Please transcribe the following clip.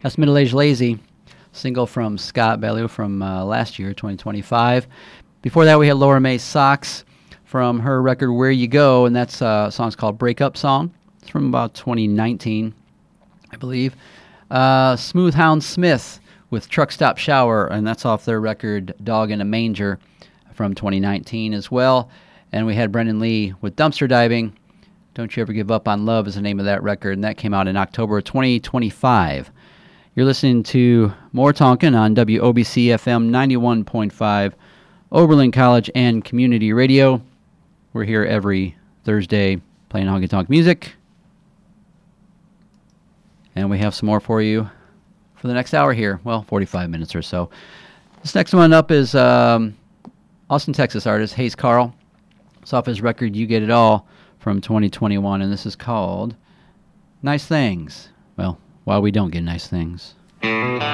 That's Middle Age Lazy, single from Scott Ballou from last year, 2025. Before that, we had Laura Mae Sox from her record Where You Go, and that's song's called Breakup Song. It's from about 2019, I believe. Smooth Hound Smith with Truck Stop Shower, and that's off their record Dog in a Manger from 2019 as well. And we had Brendan Lee with Dumpster Diving. Don't You Ever Give Up on Love is the name of that record, and that came out in October of 2025. You're listening to More Tonkin on WOBC FM 91.5, Oberlin College and Community Radio. We're here every Thursday playing honky-tonk music. And we have some more for you for the next hour here. Well, 45 minutes or so. This next one up is Austin, Texas artist Hayes Carl. It's off his record You Get It All from 2021, and this is called Nice Things. Well, while we don't get nice things.